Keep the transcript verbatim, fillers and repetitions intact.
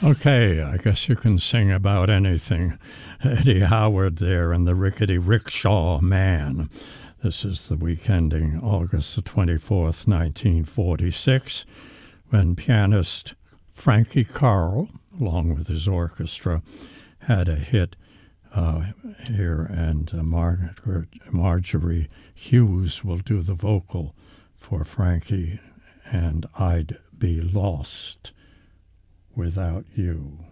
Okay, I guess you can sing about anything. Eddie Howard there and the Rickety Rickshaw Man. This is the week ending August the twenty-fourth, nineteen forty-six, when pianist Frankie Carl, along with his orchestra, had a hit uh, here, and uh, Margaret, Marjorie Hughes will do the vocal for Frankie, and I'd Be Lost Without You.